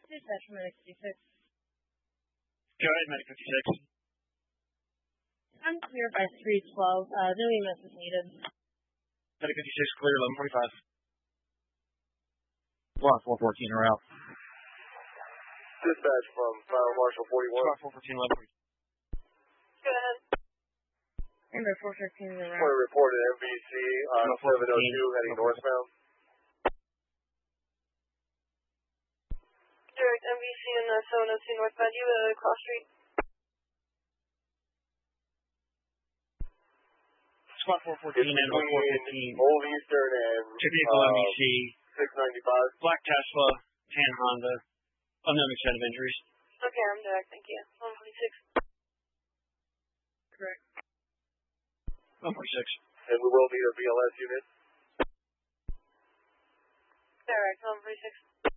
Dispatch from Medic 56. Go ahead, Medic 56. I'm clear by 312. No EMS is needed. Medic 56, clear, 1145. Block 414, are out. Dispatch from Fire Marshal 41. Block 414, 1145. Go ahead. Number 415 is around. Point reported MVC on 702 heading northbound. Direct MVC in 702 northbound. You cross street. Spot 414 and 415. Old Eastern and Two vehicle MVC. 695. Black Tesla, tan Honda. Unknown extent of injuries. Okay, I'm direct. Thank you. 146. Correct. 146. And we will need a BLS unit. Direct. 146.